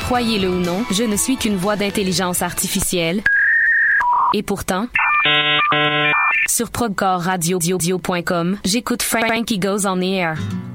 Croyez-le ou non, je ne suis qu'une voix d'intelligence artificielle. Et pourtant, sur ProgCorRadio.com, j'écoute Frankie Goes on the Air.